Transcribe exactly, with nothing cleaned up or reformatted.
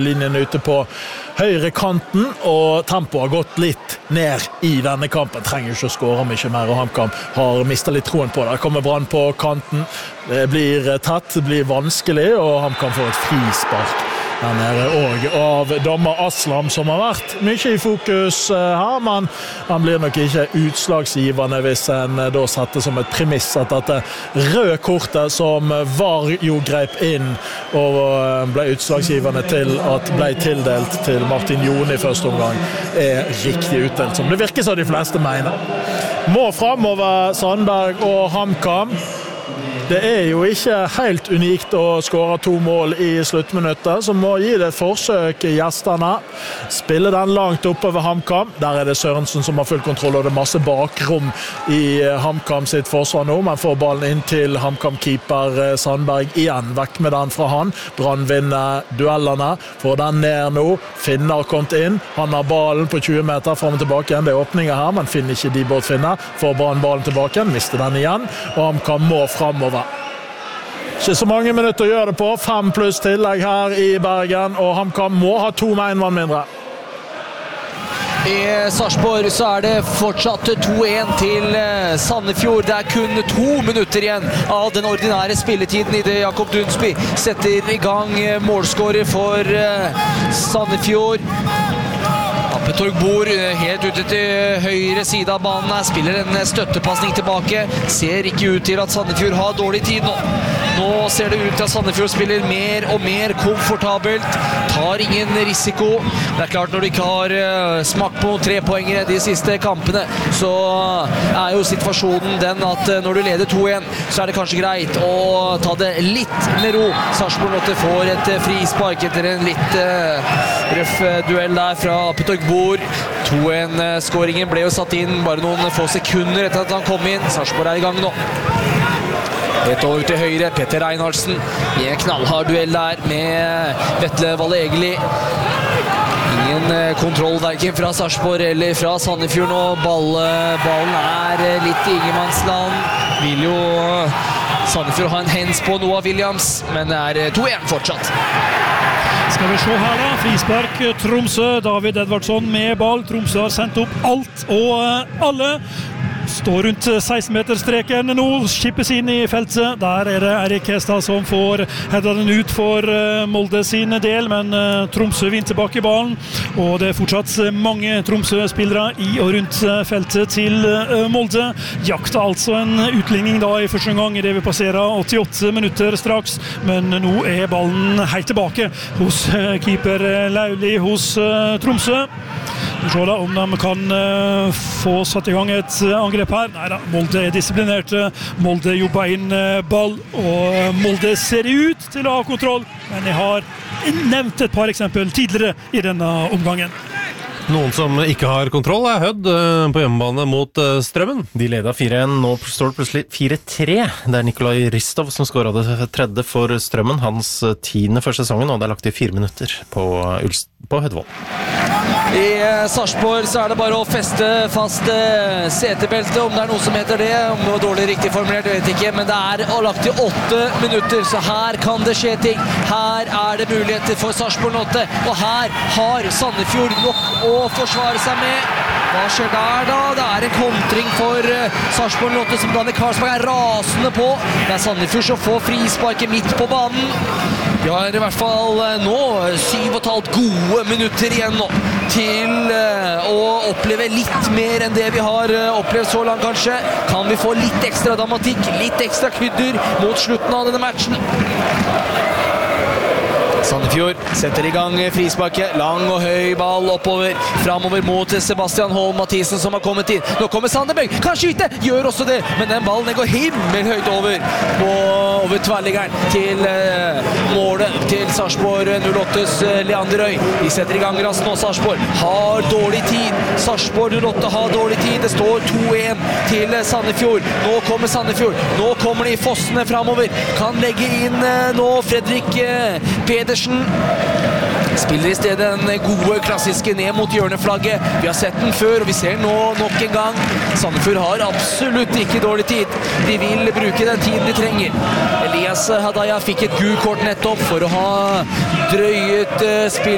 linjen ute på høyre kanten, og tempoet har gått litt ned i denne kampen. Trenger ikke å skåre mye mer, og HamKam har mistet litt troen på det. Det kommer Brann på kanten, det blir tett, det blir vanskelig, og HamKam får et frispark der nede, og av dommer Aslam, som har vært mye i fokus her, men han blir nok ikke utslagsgivende hvis en da setter som et premiss at dette røde kortet som var jo greip inn og ble utslagsgivende til at ble tildelt til Martin Jone i første omgang, er riktig utdelt, som det virker som de fleste mener. Må fremover Sandberg og HamKam. Det er jo ikke helt unikt å skåre to mål i sluttminuttet, så må gi det et forsøk i gjestene. Spille den langt oppe ved HamKam. Der er det Sørensen som har full kontroll, og det er masse bakrom i HamKam sitt forsvar nå, men får ballen inn til HamKam-keeper Sandberg igjen. Vekk med den fra han. Brann vinner duellene. Får den ned nå. Finner kommet inn. Han har ballen på tjue meter frem og tilbake igjen. Det er åpninger her, men finner ikke de bort finner. Får Brann ballen tilbake igjen. Mister den igjen. Og HamKam må fremover. Ikke så mange minutter å gjøre det på. Fem pluss tillegg her i Bergen, og HamKam må ha to med en mann mindre. I Sarpsborg så er det fortsatt to én til Sandefjord. Det er kun to minutter igjen av den ordinære spilletiden i det Jakob Dunsby setter i gang målskårer for Sandefjord. Appetorg bor helt ute til høyre side av banen her, spiller en støttepassning tilbake. Ser ikke ut til at Sandefjord har dårlig tid nå. Nå ser det ut til at Sandefjord spiller mer og mer komfortabelt, tar ingen risiko. Det er klart, når du ikke har smakt på trepoengere de siste kampene, så er jo situasjonen den at når du leder to én, så er det kanskje greit å ta det litt med ro. Sarpsborg Lotte får et frispark etter en litt uh, røff duell der fra Appetorg bor. to én-skåringen ble jo satt inn bare noen få sekunder etter at han kom inn. Sarpsborg er i gang nå. Et over til høyre, Petter Reinhardsen i en knallhard duell der med Vetle Valle Egeli. Ingen kontroll hverken fra Sarpsborg eller fra Sandefjord nå. Ball, ballen er litt i ingenmannsland. Vil jo Sandefjord ha en hens på Noah Williams, men det er to én fortsatt. Skal vi se her da, frispark Tromsø, David Edvardsson med ball. Tromsø har sendt opp alt og alle. Står rundt seksten-meterstreken nå, skippes inn i feltet. Der er det Erik Hestad som får hedda den ut for Molde sin del, men Tromsø vinner tilbake i ballen, og det er fortsatt mange Tromsø-spillere i og rundt feltet til Molde. Jakta altså en utligning da i første gang i det vi passerer åttiåtte minutter straks, men nå er ballen helt tilbake hos keeper Lauli hos Tromsø. Vi ser da om de kan uh, få satt i gang et uh, angrep her. Neida, Molde er disiplinerte. Molde jobber inn uh, ball, og Molde ser ut til å ha kontroll, men jeg har nevnt et par eksempel tidligere i denne omgangen. Noen som ikke har kontroll er Hødd på hjemmebane mot Strømmen. De leder fire én, nå står det plutselig fire tre. Det er Nikolai Ristov som skåret det tredje for Strømmen, hans tiende for sesongen, og det er lagt i fire minutter på, Ulst på Hødvoll. I Sarpsborg så er det bare å feste fast setebeltet, om det er noe som heter det, om det var dårlig riktig formulert, jeg vet ikke, men det er lagt i åtte minutter, så her kan det skje ting. Her er det muligheter for Sarpsborg Lotte, og her har Sandefjord nok å forsvare seg med. Hva skjer der da? Det er en kontring for Sarpsborg Lotte som Danny Karlsberg er rasende på. Det er Sandefjord som får frisparket midt på banen. Vi har i hvert fall nå syv og et halvt gode minutter igjen nå til å oppleve litt mer enn det vi har opplevd så langt kanskje. Kan vi få litt ekstra dramatikk, litt ekstra krydder mot slutten av denne matchen? Sandefjord setter i gang frisparket, lang og høy ball oppover, framover mot Sebastian Holm Mathisen som har kommet inn. Nå kommer Sanderbøg, kan skyte, gjør også det, men den ballen går himmelhøyt over på over tverrliggeren til uh, målet til Sarpsborg null åttes uh, Leander Røy. De setter i gang raskt nå, Sarpsborg har dårlig tid, Sarpsborg null åtte har dårlig tid, det står to én til Sandefjord. Nå kommer Sandefjord, nå kommer de fossene framover, kan legge inn uh, nå Fredrik uh, Pedersen. Spiller i stedet den gode klassiske ned mot hjørneflagget. Vi har sett den før, og vi ser nå nok en gang. Sandefjord har absolutt ikke dårlig tid. De vil bruke den tiden de trenger. Elias Hadaya fikk et gult kort nettopp for å ha drøyet spill